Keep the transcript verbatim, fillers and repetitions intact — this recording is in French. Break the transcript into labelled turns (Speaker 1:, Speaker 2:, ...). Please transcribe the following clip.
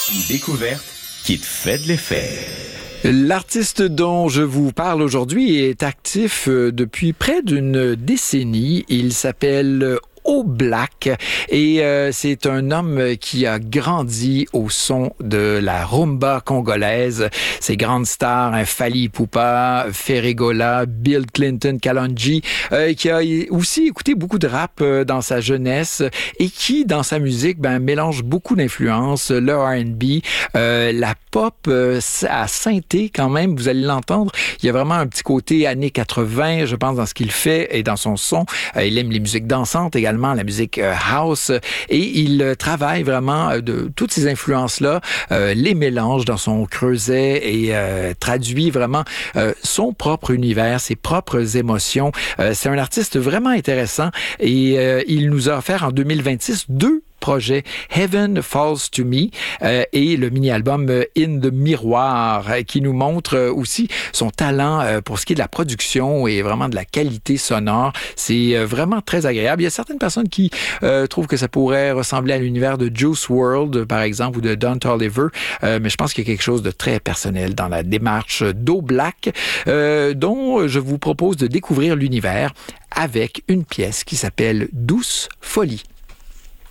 Speaker 1: Une découverte qui te fait de l'effet.
Speaker 2: L'artiste dont je vous parle aujourd'hui est actif depuis près d'une décennie. Il s'appelle Oblak et euh, c'est un homme qui a grandi au son de la rumba congolaise. Ses grandes stars, hein, Fally Ipupa, Ferregola, Bill Clinton, Kalonji, euh, qui a aussi écouté beaucoup de rap euh, dans sa jeunesse et qui, dans sa musique, ben, mélange beaucoup d'influences, le R and B, euh, la pop euh, à synthé quand même, vous allez l'entendre. Il y a vraiment un petit côté années quatre-vingts, je pense, dans ce qu'il fait et dans son son. Euh, il aime les musiques dansantes également, la musique house, et il travaille vraiment de toutes ces influences-là, euh, les mélange dans son creuset et euh, traduit vraiment euh, son propre univers, ses propres émotions. Euh, c'est un artiste vraiment intéressant et euh, il nous a offert en deux mille vingt-six deux projet Heaven Falls to Me euh, et le mini-album euh, In the Miroir euh, qui nous montre euh, aussi son talent euh, pour ce qui est de la production et vraiment de la qualité sonore. C'est euh, vraiment très agréable. Il y a certaines personnes qui euh, trouvent que ça pourrait ressembler à l'univers de Juice world, par exemple, ou de Don Toliver, euh, mais je pense qu'il y a quelque chose de très personnel dans la démarche d'Oblak, euh, dont je vous propose de découvrir l'univers avec une pièce qui s'appelle Douce Folie.